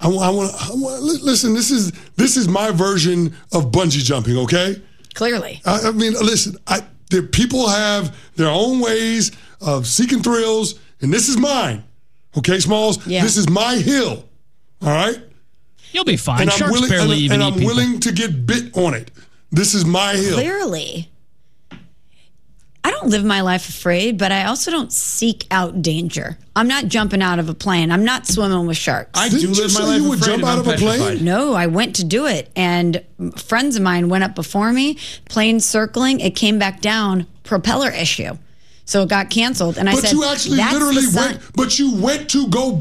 I want. Listen, this is my version of bungee jumping. Okay. Clearly. I mean, listen. People have their own ways of seeking thrills, and this is mine. Okay, Smalls. Yeah. This is my hill. All right. You'll be fine. And Sharks barely even eat I'm people. willing to get bit on it. This is my hill. Clearly. I don't live my life afraid, but I also don't seek out danger. I'm not jumping out of a plane. I'm not swimming with sharks. I do Didn't you live my say life you would afraid jump and out I'm of a plane? petrified. No, I went to do it, and friends of mine went up before me, plane circling, it came back down, propeller issue. So it got canceled, and I said, you actually "That's literally the sign." went. But you went to go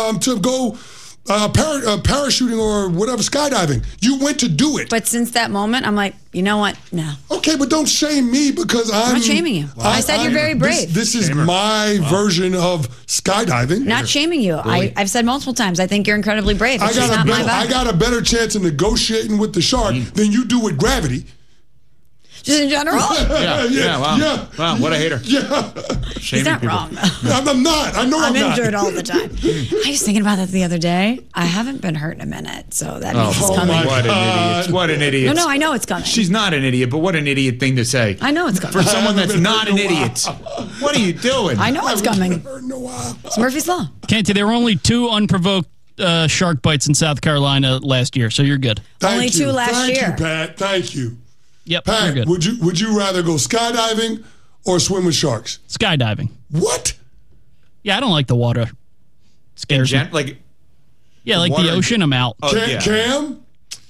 parachuting or whatever, skydiving. You went to do it. But since that moment, I'm like, you know what? No. Okay, but don't shame me because I'm not shaming you. I said you're very brave. This is my version of skydiving. Not shaming you. I've said multiple times, I think you're incredibly brave. It's just not my vibe. I got a better chance of negotiating with the shark than you do with gravity. Just in general? Wow, what a hater. Yeah. He's not wrong, though. I'm not. I know I'm not. injured all the time. I was thinking about that the other day. I haven't been hurt in a minute, so that means it's coming. What an idiot. What an idiot. No, I know it's coming. She's not an idiot, but what an idiot thing to say. I know it's coming. For someone that's not an idiot. What are you doing? I know it's coming. It's Murphy's Law. Canty, there were only 2 unprovoked shark bites in South Carolina last year, so you're good. Only 2 last year. Thank you, Pat. Thank you. Yep, Pat, you're good. would you rather go skydiving or swim with sharks? Skydiving. What? Yeah, I don't like the water. Scares me. Like the water- ocean, I'm out. Oh, yeah. Cam?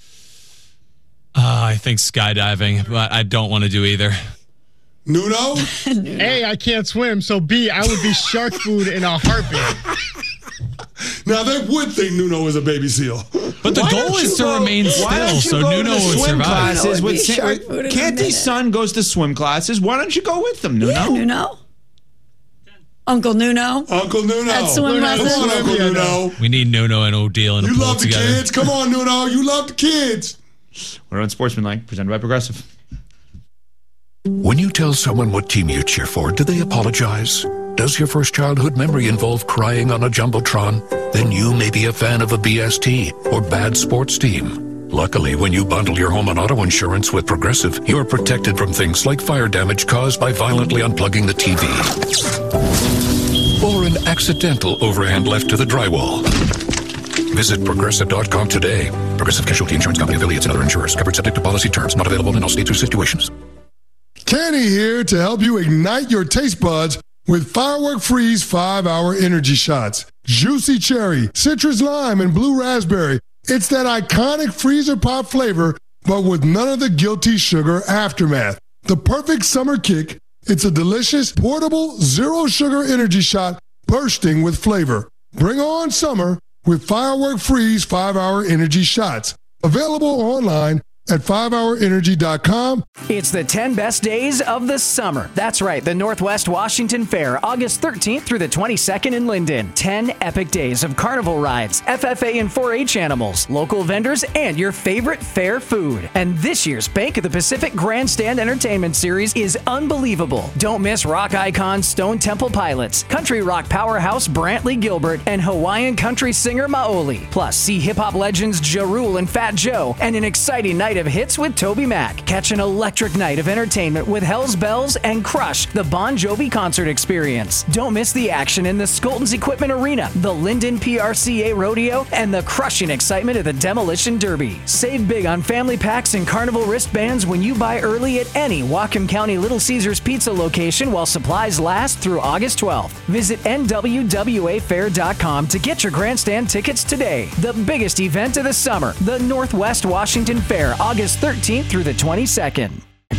I think skydiving, but I don't want to do either. Nuno? A, I can't swim, so B, I would be shark food in a heartbeat. Now, they would think Nuno is a baby seal. But the goal is to remain still, so Nuno would survive. Classes Nuno would be shark food in a Canty's minute. son goes to swim classes. Why don't you go with them, Nuno? Yeah, Nuno. Uncle Nuno. Uncle Nuno. At swim Come lessons. on, Uncle Nuno. We need Nuno and O'Deal in a You pool love the together. kids. Come on, Nuno. You love the kids. We're on Sportsmanlike, presented by Progressive. When you tell someone what team you cheer for, do they apologize? Does your first childhood memory involve crying on a Jumbotron? Then you may be a fan of a BST or bad sports team. Luckily, when you bundle your home and auto insurance with Progressive, you're protected from things like fire damage caused by violently unplugging the TV. Or an accidental overhand left to the drywall. Visit Progressive.com today. Progressive Casualty Insurance Company, affiliates, and other insurers. Covered subject to policy terms. Not available in all states or situations. Kenny here to help you ignite your taste buds with Firework Freeze 5-Hour Energy Shots. Juicy cherry, citrus lime, and blue raspberry. It's that iconic freezer pop flavor, but with none of the guilty sugar aftermath. The perfect summer kick. It's a delicious, portable, zero-sugar energy shot bursting with flavor. Bring on summer with Firework Freeze 5-Hour Energy Shots. Available online at 5hourenergy.com. It's the 10 best days of the summer. That's right, the Northwest Washington Fair, August 13th through the 22nd in Linden. 10 epic days of carnival rides, FFA and 4-H animals, local vendors, and your favorite fair food. And this year's Bank of the Pacific Grandstand Entertainment Series is unbelievable. Don't miss rock icons Stone Temple Pilots, country rock powerhouse Brantley Gilbert, and Hawaiian country singer Maoli. Plus, see hip-hop legends Ja Rule and Fat Joe, and an exciting night of hits with Toby Mac. Catch an electric night of entertainment with Hell's Bells and Crush, the Bon Jovi concert experience. Don't miss the action in the Skolton's Equipment Arena, the Linden PRCA Rodeo, and the crushing excitement of the Demolition Derby. Save big on family packs and carnival wristbands when you buy early at any Whatcom County Little Caesars Pizza location while supplies last through August 12th. Visit NWWAfair.com to get your grandstand tickets today. The biggest event of the summer, the Northwest Washington Fair, August 13th through the 22nd.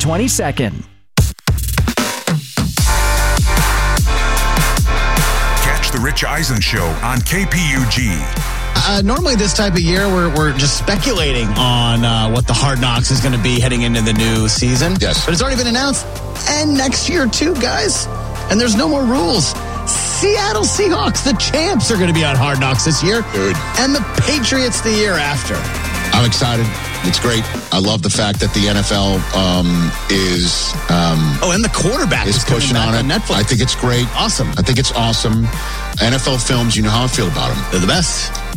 Catch the Rich Eisen Show on KPUG. Normally this type of year, we're just speculating on what the Hard Knocks is going to be heading into the new season. Yes. But it's already been announced. And next year too, guys. And there's no more rules. Seattle Seahawks, the champs, are going to be on Hard Knocks this year. Good. And the Patriots the year after. I'm excited. It's great. I love the fact that the NFL is and the quarterback is pushing coming on back it. on Netflix. I think it's great. Awesome. I think it's awesome. NFL films, you know how I feel about them. They're the best.